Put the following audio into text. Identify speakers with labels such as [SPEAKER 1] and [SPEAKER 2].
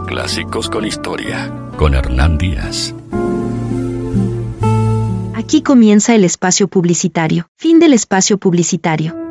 [SPEAKER 1] Clásicos con historia, con Hernán Díaz.
[SPEAKER 2] Aquí comienza el espacio publicitario. Fin del espacio publicitario.